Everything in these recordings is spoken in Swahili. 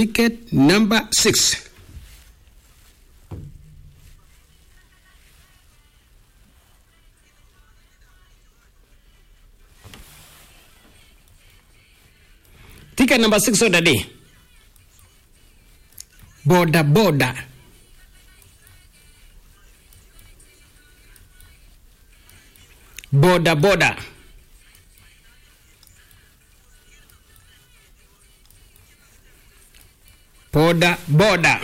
Ticket number 6. Ticket number 6 odadi. Boda boda. Boda boda. Boda boda.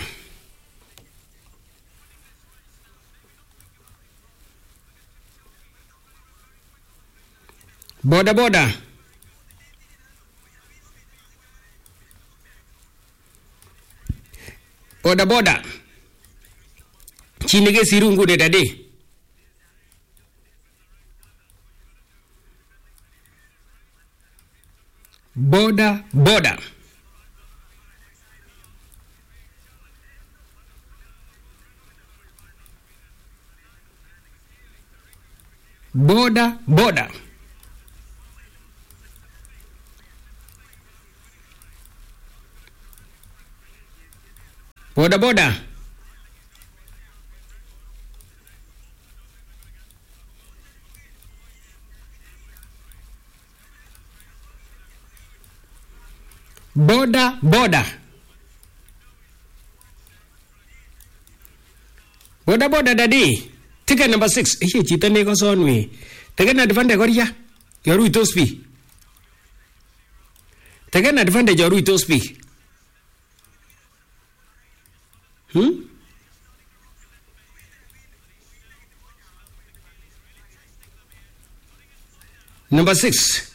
Boda boda. Boda boda. Chinige sirungu de dadi. Boda boda. Boda boda. Boda boda. Boda boda. Boda boda daddy. Ticket number 6. Iye chita ne ko sonwe. Ticket na defende koria. Yoru itospi. Ticket na defende yoru itospi. Number 6.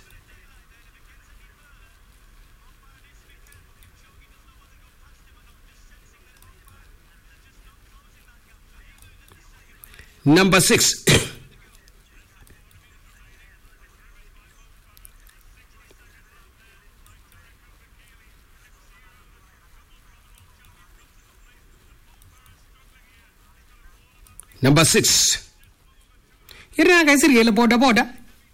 Number 6. Number 6. Ira ga sirgele boda boda.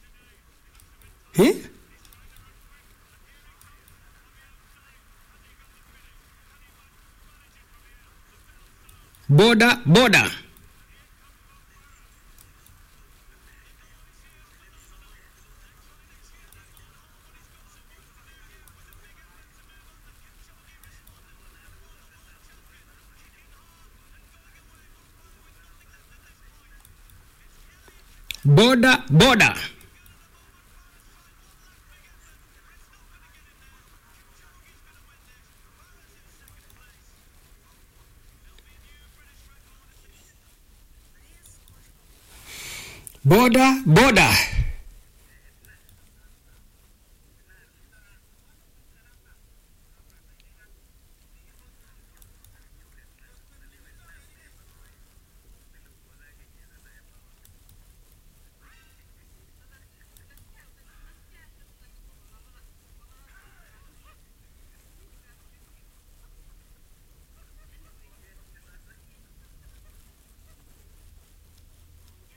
Boda boda. Boda boda. Boda boda.